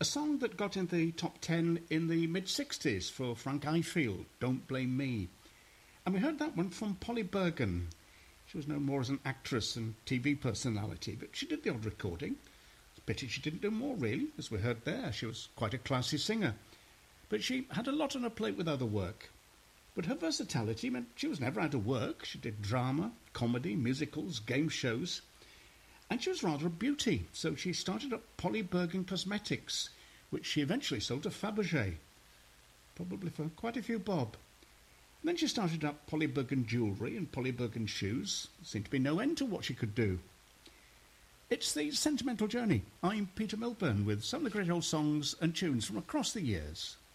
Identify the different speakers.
Speaker 1: song that got in the top 10 in the mid-60s for Frank Ifield, Don't Blame Me. And we heard that one from Polly Bergen. She was known more as an actress and TV personality, but she did the odd recording. It's a pity she didn't do more, really. As we heard there, she was quite a classy singer. But she had a lot on her plate with other work. But her versatility meant she was never out of work. She did drama, comedy, musicals, game shows. And she was rather a beauty, so she started up Polly Bergen Cosmetics, which she eventually sold to Fabergé, probably for quite a few bob. And then she started up Polly Bergen Jewellery and Polly Bergen Shoes. There seemed to be no end to what she could do. It's the Sentimental Journey. I'm Peter Milburn with some of the great old songs and tunes from across the years.